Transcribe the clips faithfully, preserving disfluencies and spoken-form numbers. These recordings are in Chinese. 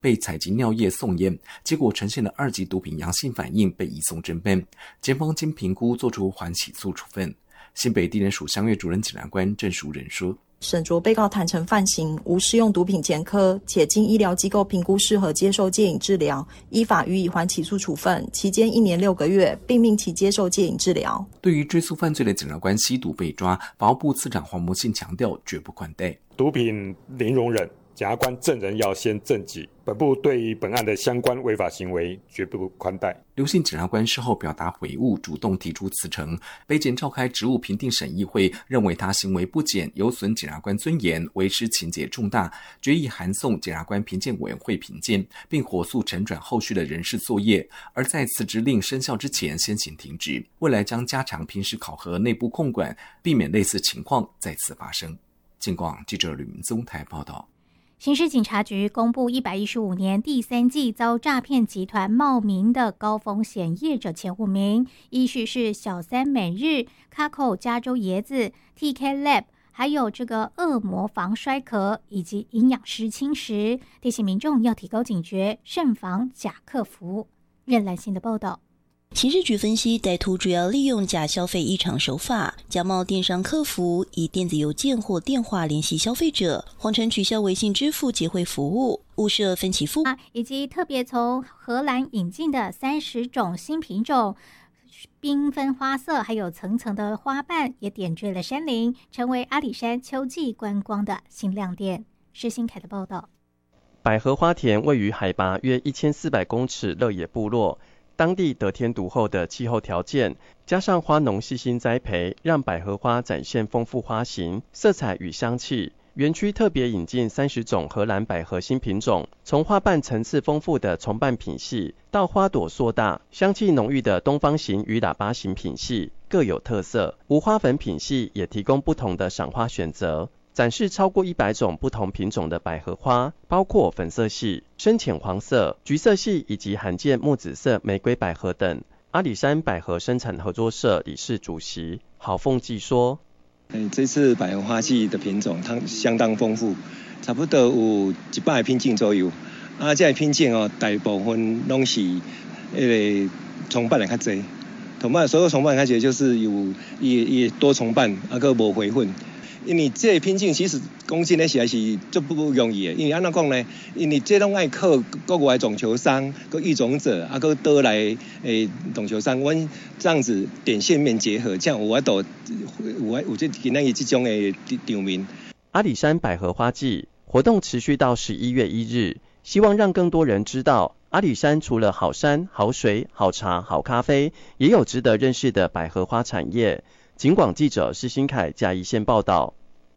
被采集尿液送验，结果呈现了二级毒品阳性反应，被移送侦办。检方经评估作出缓起诉处分。新北地检署乡岳主任检察官郑淑仁说， 审酌被告坦诚犯行，无施用毒品前科，且经医疗机构评估适合接受戒瘾治疗，依法予以缓起诉处分，期间一年六个月，并命其接受戒瘾治疗。 对于追诉犯罪的检察官吸毒被抓，法务部次长黄模信强调绝不宽待， 毒品零容忍，检察官证人要先证己，本部对于本案的相关违法行为绝不宽待。 刘姓检察官事后表达悔悟，主动提出辞呈。北检召开职务评定审议会，认为他行为不检，有损检察官尊严，为师情节重大，决议函送检察官评鉴委员会评鉴，并火速陈转后续的人事作业。而在辞职令生效之前先行停职，未来将加强平时考核、内部控管，避免类似情况再次发生。警广记者吕明宗台报道。 刑事警察局公布一百一十五年第三季遭诈骗集团冒名的高风险业者前五名，依序是小三美日、Caco 加州椰子、T K Lab， 还有这个恶魔防摔壳以及营养师轻食。提醒民众要提高警觉，慎防假客服。任兰心的报道。 刑事局分析，歹徒主要利用假消费异常手法，假冒电商客服，以电子邮件或电话联系消费者，谎称取消微信支付结汇服务，误设分期付， 以及特别从荷兰引进的三十种新品种。缤纷花色还有层层的花瓣也点缀了山林，成为阿里山秋季观光的新亮点。施新凯的报道。 百合花田位于海拔约一千四百公尺乐野部落，当地得天独厚的气候条件，加上花农细心栽培，让百合花展现丰富花型、色彩与香气。园区特别引进三十种荷兰百合新品种，从花瓣层次丰富的重瓣品系，到花朵硕大、香气浓郁的东方型与喇叭型品系，各有特色。无花粉品系也提供不同的赏花选择。展示超过一百种不同品种的百合花，包括粉色系、深浅黄色、橘色系以及罕见木紫色玫瑰百合等。阿里山百合生产合作社理事主席郝凤记说， 这次百合花季的品种它相当丰富，差不多有一百个品种左右。啊，这些品种哦，大部分都是那个重瓣的较多，重瓣所有重瓣较多就是有也也多重瓣，啊个无回粉。因为这品种其实讲真的实在是足不容易的，因为安怎讲呢？因为这拢爱靠国外种球商、个育种者啊，个倒来诶种球商，阮这样子点线面结合，这样有法度有有这今仔日这种的场面。 阿里山百合花季活动持续到十一月一日，希望让更多人知道，阿里山除了好山、好水、好茶、好咖啡，也有值得认识的百合花产业。警广记者施新凯嘉义县报道。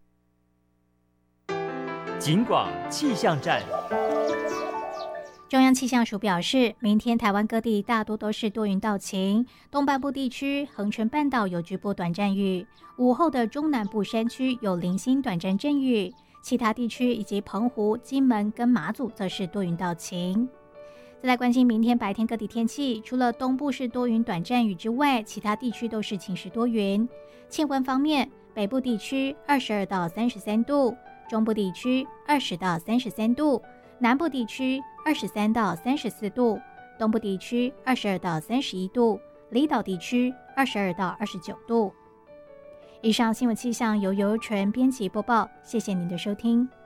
警广气象站。 中央气象署表示，明天台湾各地大多都是多云到晴，东半部地区、恒春半岛有局部短暂雨，午后的中南部山区有零星短暂阵雨，其他地区以及澎湖、金门跟马祖则是多云到晴。再来关心明天白天各地天气，除了东部是多云短暂雨之外，其他地区都是晴时多云。气温方面，北部地区二十二到三十三度，中部地区二十到三十三度，南部地区二十三到三十四度，东部地区二十二到三十一度，离岛地区二十二到二十九度。以上新闻气象由尤纯编辑播报，谢谢您的收听。